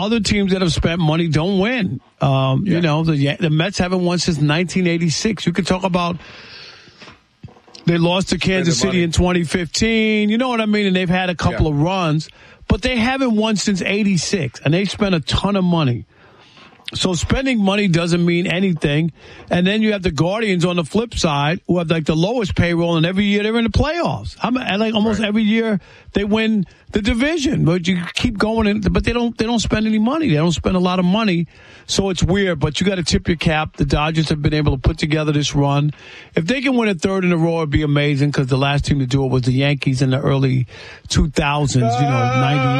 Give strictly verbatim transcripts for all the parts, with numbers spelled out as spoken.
other teams that have spent money don't win. Um, yeah. You know, the, the Mets haven't won since nineteen eighty-six. You could talk about they lost to Kansas City money. in twenty fifteen. You know what I mean? And they've had a couple yeah. of runs, but they haven't won since eighty-six, and they spent a ton of money. So spending money doesn't mean anything. And then you have the Guardians on the flip side who have like the lowest payroll, and every year they're in the playoffs. I'm like almost right. every year they win the division, but you keep going in, but they don't, they don't spend any money. They don't spend a lot of money. So it's weird, but you got to tip your cap. The Dodgers have been able to put together this run. If they can win a third in a row, it'd be amazing, because the last team to do it was the Yankees in the early two thousands, you know,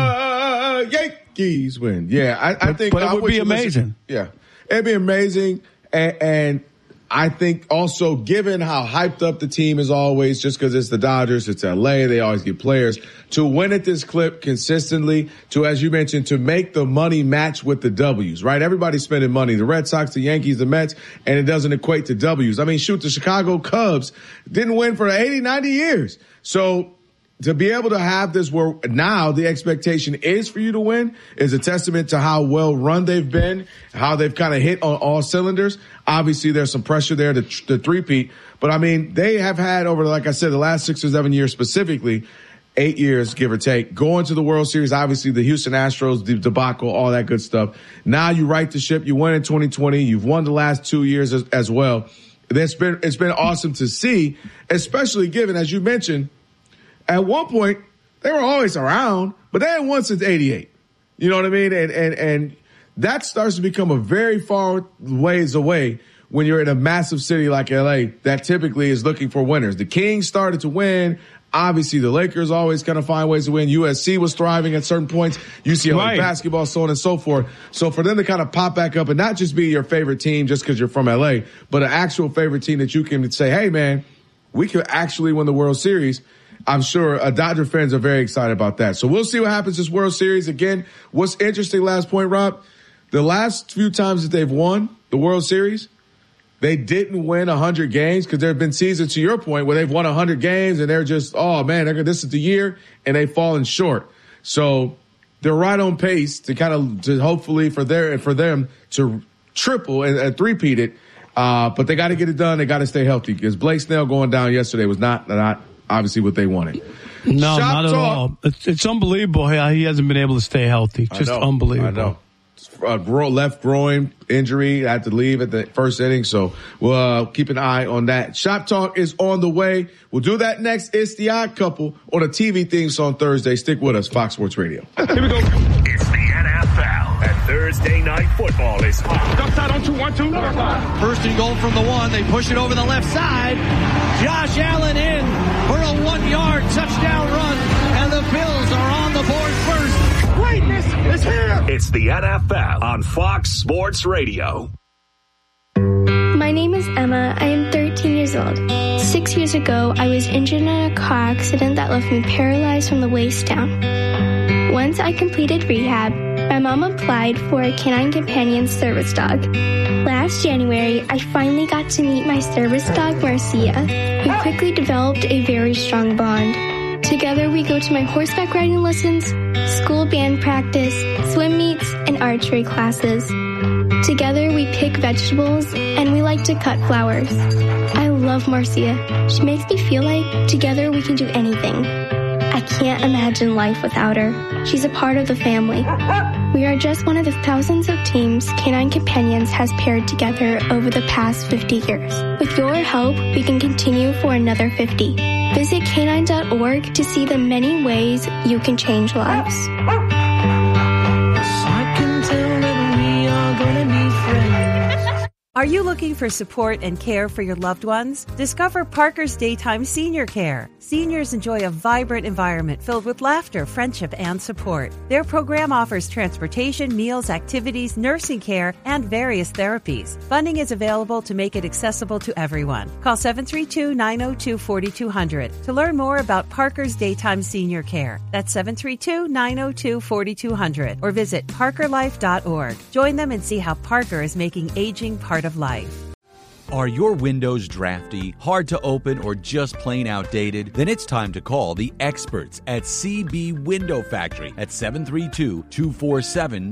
ninety. Uh, Yankees win. Yeah, I, I but, think. But it would be amazing. Listen, yeah, it'd be amazing. And, and I think also, given how hyped up the team is always, just because it's the Dodgers, it's L A, they always get players, to win at this clip consistently, to, as you mentioned, to make the money match with the W's, right? Everybody's spending money. The Red Sox, the Yankees, the Mets, and it doesn't equate to W's. I mean, shoot, the Chicago Cubs didn't win for eighty, ninety years. So to be able to have this where now the expectation is for you to win is a testament to how well run they've been, how they've kind of hit on all cylinders. Obviously, there's some pressure there to, to three-peat. But, I mean, they have had over, like I said, the last six or seven years specifically, eight years, give or take, going to the World Series. Obviously, the Houston Astros, the debacle, all that good stuff. Now you right the ship. You won in twenty twenty. You've won the last two years as, as well. It's been, it's been awesome to see, especially given, as you mentioned, at one point, they were always around, but they hadn't won since eighty-eight. You know what I mean? And, and, and that starts to become a very far ways away when you're in a massive city like L A that typically is looking for winners. The Kings started to win. Obviously, the Lakers always kind of find ways to win. U S C was thriving at certain points. U C L A right. basketball, so on and so forth. So for them to kind of pop back up and not just be your favorite team just because you're from L A, but an actual favorite team that you can say, hey, man, we could actually win the World Series. I'm sure uh, Dodger fans are very excited about that. So we'll see what happens this World Series. Again, what's interesting, last point, Rob, the last few times that they've won the World Series, they didn't win one hundred games, because there have been seasons, to your point, where they've won one hundred games and they're just, oh, man, they're, this is the year, and they've fallen short. So they're right on pace to kind of, to hopefully for their, for them to triple and, and three-peat it. Uh, but they got to get it done. They got to stay healthy, because Blake Snell going down yesterday was not, not, obviously what they wanted. No, Shop not at talk. all. It's, it's unbelievable how he hasn't been able to stay healthy. Just I know, unbelievable. I know. Uh, grow, left groin injury. I had to leave at the first inning, so we'll uh, keep an eye on that. Shop Talk is on the way. We'll do that next. It's The Odd Couple on a T V theme song Thursday. Stick with us, Fox Sports Radio. Here we go. It's the N F L, and Thursday night football is hot. Outside on two, one, two. First and goal from the one. They push it over the left side. Josh Allen in for a one-yard touchdown run, and the Bills are on the board first. Greatness is here. It's the N F L on Fox Sports Radio. My name is Emma. I am thirteen years old. Six years ago, I was injured in a car accident that left me paralyzed from the waist down. Once I completed rehab, my mom applied for a Canine Companion service dog. Last January, I finally got to meet my service dog, Marcia. We quickly developed a very strong bond. Together, we go to my horseback riding lessons, school band practice, swim meets, and archery classes. Together, we pick vegetables, and we like to cut flowers. I love Marcia. She makes me feel like together we can do anything. I can't imagine life without her. She's a part of the family. We are just one of the thousands of teams Canine Companions has paired together over the past fifty years. With your help, we can continue for another fifty. Visit canine dot org to see the many ways you can change lives. I can tell that we are gonna be friends. Are you looking for support and care for your loved ones? Discover Parker's Daytime Senior Care. Seniors enjoy a vibrant environment filled with laughter, friendship, and support. Their program offers transportation, meals, activities, nursing care, and various therapies. Funding is available to make it accessible to everyone. Call seven three two, nine zero two, four two zero zero to learn more about Parker's Daytime Senior Care. That's seven three two, nine zero two, four two zero zero or visit parker life dot org. Join them and see how Parker is making aging part of life. Are your windows drafty, hard to open, or just plain outdated? Then it's time to call the experts at C B Window Factory at seven three two, two four seven